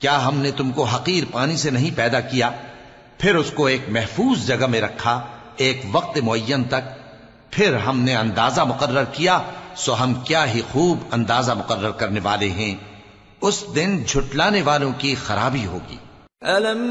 क्या हमने तुमको हकीर पानी से नहीं पैदा किया, फिर उसको एक महफूज जगह में रखा एक वक्त मुअय्यन तक, फिर हमने अंदाजा मुकर्रर किया, सो हम क्या ही खूब अंदाजा मुकर्रर करने वाले हैं। उस दिन झुटलाने वालों की खराबी होगी।